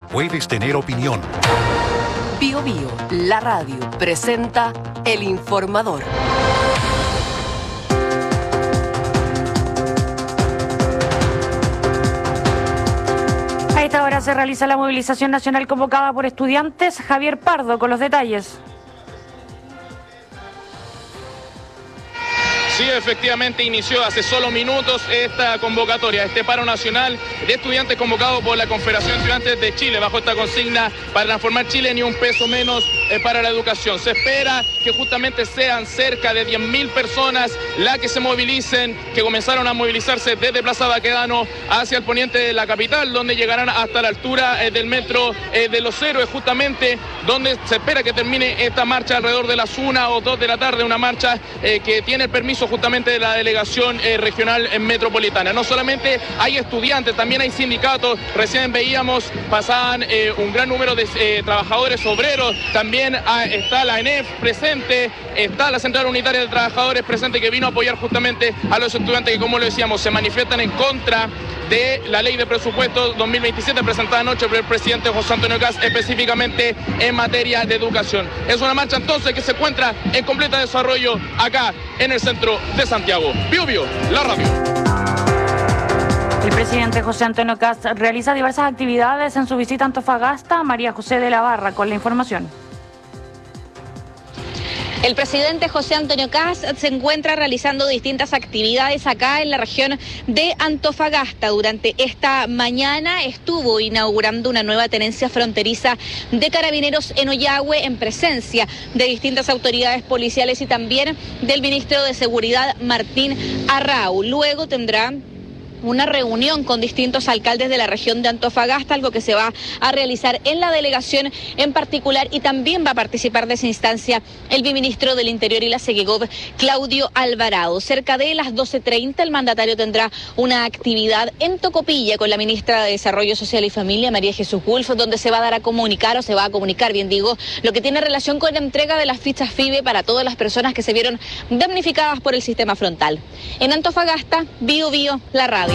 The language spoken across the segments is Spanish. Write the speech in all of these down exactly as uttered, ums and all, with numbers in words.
puedes tener opinión. Bio Bio, la radio, presenta El Informador. A esta hora se realiza la movilización nacional convocada por estudiantes. Javier Pardo con los detalles. Sí, efectivamente inició hace solo minutos esta convocatoria, este paro nacional de estudiantes convocado por la Confederación de Estudiantes de Chile bajo esta consigna para transformar Chile ni un peso menos eh, para la educación. Se espera que justamente sean cerca de diez mil personas las que se movilicen, que comenzaron a movilizarse desde Plaza Baquedano hacia el poniente de la capital, donde llegarán hasta la altura eh, del metro eh, de Los Héroes, justamente donde se espera que termine esta marcha alrededor de las una o dos de la tarde, una marcha eh, que tiene el permiso justamente de la delegación eh, regional eh, metropolitana. No solamente hay estudiantes, también hay sindicatos. Recién veíamos, pasaban eh, un gran número de eh, trabajadores obreros. También ah, está la E N E F presente, está la Central Unitaria de Trabajadores presente, que vino a apoyar justamente a los estudiantes que, como lo decíamos, se manifiestan en contra de la ley de presupuestos dos mil veintisiete presentada anoche por el presidente José Antonio Kast, específicamente en materia de educación. Es una marcha entonces que se encuentra en completo desarrollo acá en el centro de Santiago. Bio Bio, la radio. El presidente José Antonio Kast realiza diversas actividades en su visita a Antofagasta. María José de la Barra con la información. El presidente José Antonio Kast se encuentra realizando distintas actividades acá en la región de Antofagasta. Durante esta mañana estuvo inaugurando una nueva tenencia fronteriza de carabineros en Ollagüe en presencia de distintas autoridades policiales y también del ministro de Seguridad, Martín Arrau. Luego tendrá una reunión con distintos alcaldes de la región de Antofagasta, algo que se va a realizar en la delegación en particular, y también va a participar de esa instancia el viceministro del Interior y la Segegov, Claudio Alvarado. Cerca de las doce treinta el mandatario tendrá una actividad en Tocopilla con la ministra de Desarrollo Social y Familia, María Jesús Wolf, donde se va a dar a comunicar, o se va a comunicar, bien digo, lo que tiene relación con la entrega de las fichas F I B E para todas las personas que se vieron damnificadas por el sistema frontal. En Antofagasta, Bio Bio, la radio.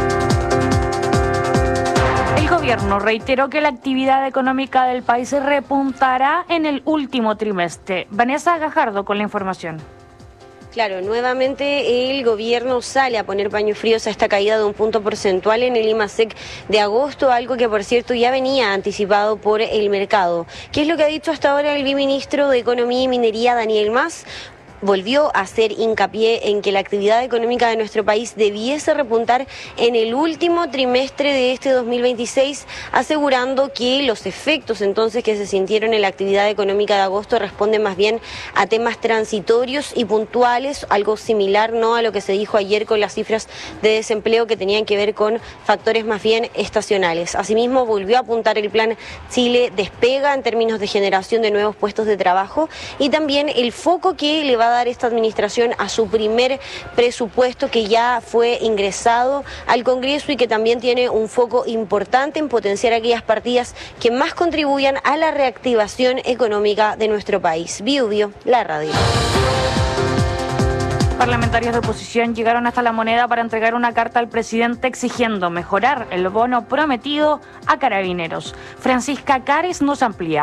El gobierno reiteró que la actividad económica del país repuntará en el último trimestre. Vanessa Gajardo con la información. Claro, nuevamente el gobierno sale a poner paños fríos a esta caída de un punto porcentual en el IMASEC de agosto, algo que por cierto ya venía anticipado por el mercado. ¿Qué es lo que ha dicho hasta ahora el viceministro de Economía y Minería, Daniel Mas? Volvió a hacer hincapié en que la actividad económica de nuestro país debiese repuntar en el último trimestre de este dos mil veintiséis, asegurando que los efectos entonces que se sintieron en la actividad económica de agosto responden más bien a temas transitorios y puntuales, algo similar no a lo que se dijo ayer con las cifras de desempleo que tenían que ver con factores más bien estacionales. Asimismo, volvió a apuntar el plan Chile Despega en términos de generación de nuevos puestos de trabajo y también el foco que le va a dar esta administración a su primer presupuesto que ya fue ingresado al Congreso y que también tiene un foco importante en potenciar aquellas partidas que más contribuyan a la reactivación económica de nuestro país. Bio Bio, la radio. Parlamentarios de oposición llegaron hasta La Moneda para entregar una carta al presidente exigiendo mejorar el bono prometido a carabineros. Francisca Cares nos amplía.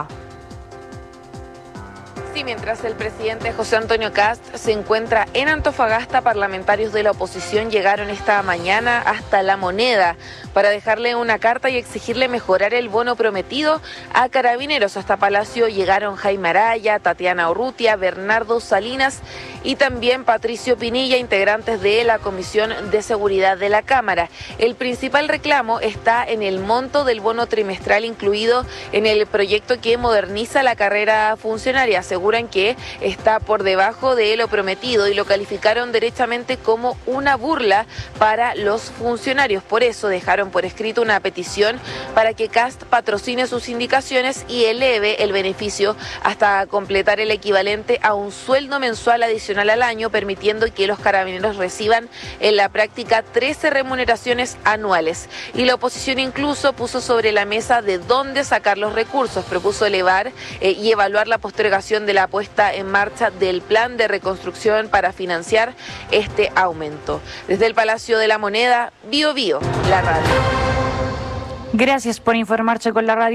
Sí, mientras el presidente José Antonio Kast se encuentra en Antofagasta, parlamentarios de la oposición llegaron esta mañana hasta La Moneda para dejarle una carta y exigirle mejorar el bono prometido a carabineros. Hasta Palacio llegaron Jaime Araya, Tatiana Urrutia, Bernardo Salinas y también Patricio Pinilla, integrantes de la Comisión de Seguridad de la Cámara. El principal reclamo está en el monto del bono trimestral incluido en el proyecto que moderniza la carrera funcionaria. Aseguran que está por debajo de lo prometido y lo calificaron derechamente como una burla para los funcionarios. Por eso dejaron por escrito una petición para que Kast patrocine sus indicaciones y eleve el beneficio hasta completar el equivalente a un sueldo mensual adicional al año, permitiendo que los carabineros reciban en la práctica trece remuneraciones anuales. Y la oposición incluso puso sobre la mesa de dónde sacar los recursos. Propuso elevar eh, y evaluar la postergación de la puesta en marcha del plan de reconstrucción para financiar este aumento. Desde el Palacio de la Moneda, Bio Bio, la radio. Gracias por informarse con la radio.